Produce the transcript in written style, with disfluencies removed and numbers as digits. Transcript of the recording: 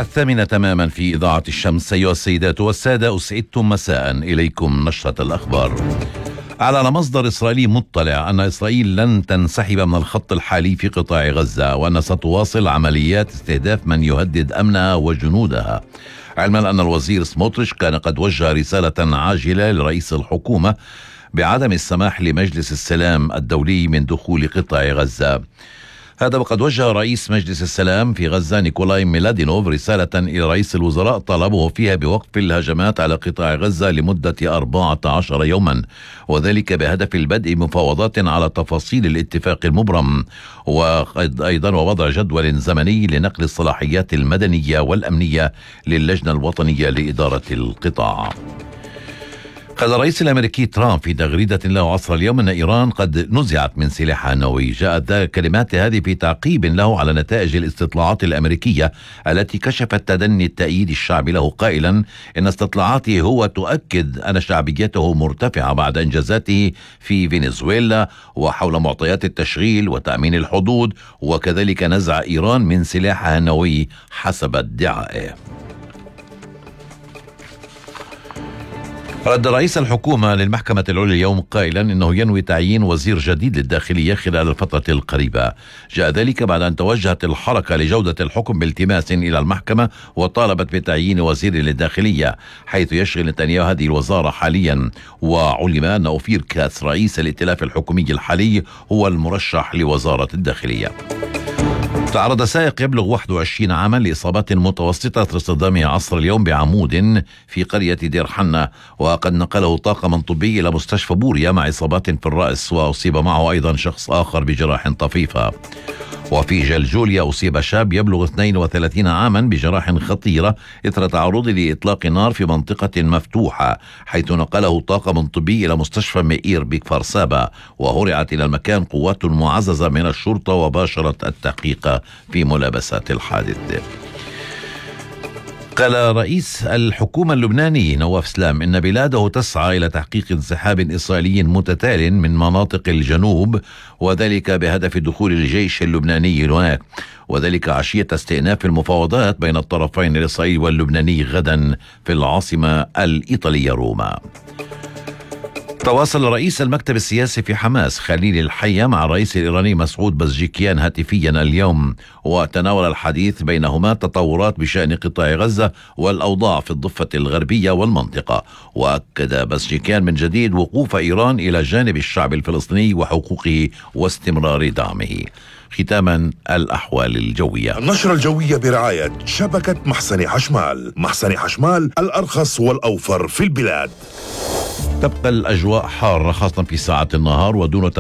الثامنة تماما في إذاعة الشمس. أيها السيدات والسادة، أسعدتم مساء. إليكم نشرة الأخبار. أعلن مصدر إسرائيلي مطلع أن إسرائيل لن تنسحب من الخط الحالي في قطاع غزة، وأن ستواصل عمليات استهداف من يهدد أمنها وجنودها، علما أن الوزير سموتريش كان قد وجه رسالة عاجلة لرئيس الحكومة بعدم السماح لمجلس السلام الدولي من دخول قطاع غزة. هذا وقد وجه رئيس مجلس السلام في غزة نيكولاي ميلادينوف رسالة إلى رئيس الوزراء طالبه فيها بوقف الهجمات على قطاع غزة لمدة 14 يوما، وذلك بهدف البدء مفاوضات على تفاصيل الاتفاق المبرم، وأيضا ووضع جدول زمني لنقل الصلاحيات المدنية والأمنية للجنة الوطنية لإدارة القطاع. قال الرئيس الأمريكي ترامب في تغريدة له عصر اليوم أن إيران قد نزعت من سلاحها النووي. جاءت كلمات هذه في تعقيب له على نتائج الاستطلاعات الأمريكية التي كشفت تدني التأييد الشعبي له، قائلا إن استطلاعاته هو تؤكد أن شعبيته مرتفعة بعد إنجازاته في فنزويلا وحول معطيات التشغيل وتأمين الحدود، وكذلك نزع إيران من سلاحها النووي حسب ادعائه. رد رئيس الحكومة للمحكمة العليا اليوم قائلا إنه ينوي تعيين وزير جديد للداخلية خلال الفترة القريبة. جاء ذلك بعد أن توجهت الحركة لجودة الحكم بالتماس إلى المحكمة وطالبت بتعيين وزير للداخلية، حيث يشغل نتنياهو هذه الوزارة حاليا. وعلم أن أوفير كاتس رئيس الائتلاف الحكومي الحالي هو المرشح لوزارة الداخلية. تعرض سائق يبلغ 21 عاما لإصابات متوسطة اصطدامه عصر اليوم بعمود في قرية دير حنة، وقد نقله طاقم طبي إلى مستشفى بوريا مع إصابات في الرأس، وأصيب معه أيضا شخص آخر بجراح طفيفة. وفي جلجوليا أصيب شاب يبلغ 32 عاما بجراح خطيرة إثر تعرضه لإطلاق نار في منطقة مفتوحة، حيث نقله طاقم طبي إلى مستشفى مئير بكفر سابا، وهرعت إلى المكان قوات معززة من الشرطة وباشرت التحقيق في ملابسات الحادث. قال رئيس الحكومة اللبناني نواف سلام إن بلاده تسعى إلى تحقيق انسحاب إسرائيلي متتال من مناطق الجنوب، وذلك بهدف دخول الجيش اللبناني هناك، وذلك عشية استئناف المفاوضات بين الطرفين الإسرائيلي واللبناني غدا في العاصمة الإيطالية روما. تواصل رئيس المكتب السياسي في حماس خليل الحية مع الرئيس الإيراني مسعود بزجيكيان هاتفيا اليوم، وتناول الحديث بينهما تطورات بشأن قطاع غزة والأوضاع في الضفة الغربية والمنطقة. وأكد بزجيكيان من جديد وقوف إيران إلى جانب الشعب الفلسطيني وحقوقه واستمرار دعمه. ختاما الأحوال الجوية. النشرة الجوية برعاية شبكة محسن حشمال. محسن حشمال الأرخص والأوفر في البلاد. تبقى الأجواء حارة خاصة في ساعة النهار ودون